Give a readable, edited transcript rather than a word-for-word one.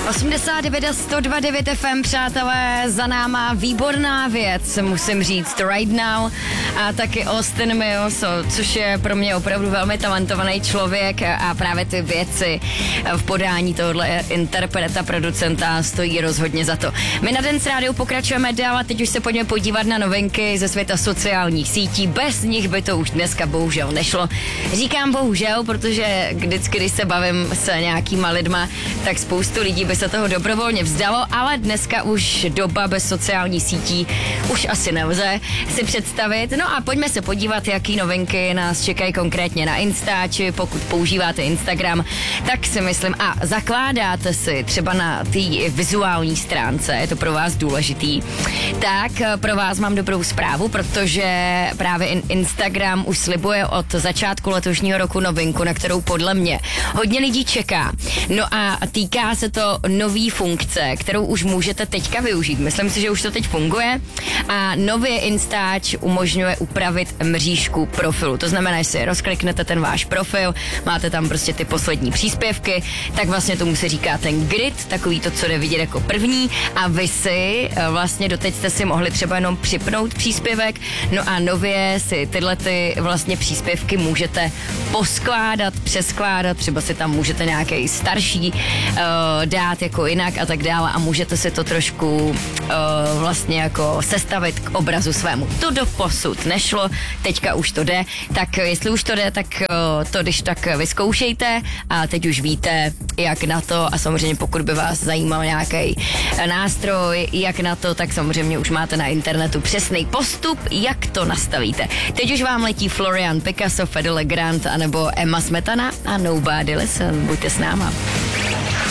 89 a 102.9 FM, přátelé, za náma výborná věc, musím říct, Right Now, a taky Austin Mills, což je pro mě opravdu velmi talentovaný člověk a právě ty věci v podání tohohle interpreta, producenta stojí rozhodně za to. My na Dance Radio pokračujeme dál a teď už se pojďme podívat na novinky ze světa sociálních sítí, bez nich by to už dneska bohužel nešlo. Říkám bohužel, protože vždycky, když se bavím s nějakýma lidma, tak spoustu lidí by se toho dobrovolně vzdalo, ale dneska už doba bez sociálních sítí už asi nelze si představit. No a pojďme se podívat, jaký novinky nás čekají konkrétně na Instači. Pokud používáte Instagram, tak si myslím, a zakládáte si třeba na té vizuální stránce, je to pro vás důležitý, tak pro vás mám dobrou zprávu, protože právě Instagram už slibuje od začátku letošního roku novinku, na kterou podle mě hodně lidí čeká. No a týká se to nový funkce, kterou už můžete teďka využít. Myslím si, že už to teď funguje a nově Instač umožňuje upravit mřížku profilu. To znamená, že si rozkliknete ten váš profil, máte tam prostě ty poslední příspěvky, tak vlastně tomu se říká ten grid, takový to, co jde vidět jako první, a vy si vlastně doteď jste si mohli třeba jenom připnout příspěvek, no a nově si tyhle ty vlastně příspěvky můžete poskládat, přeskládat, třeba si tam můžete nějaký starší dát jako jinak a tak dále a můžete si to trošku vlastně jako sestavit k obrazu svému. To doposud nešlo, teďka už to jde, tak jestli už to jde, tak to když tak vyzkoušejte a teď už víte, jak na to, a samozřejmě pokud by vás zajímal nějaký nástroj, jak na to, tak samozřejmě už máte na internetu přesný postup, jak to nastavíte. Teď už vám letí Florian Picasso, Fedele Grant anebo Emma Smetana a Nobody Listen. Buďte s náma.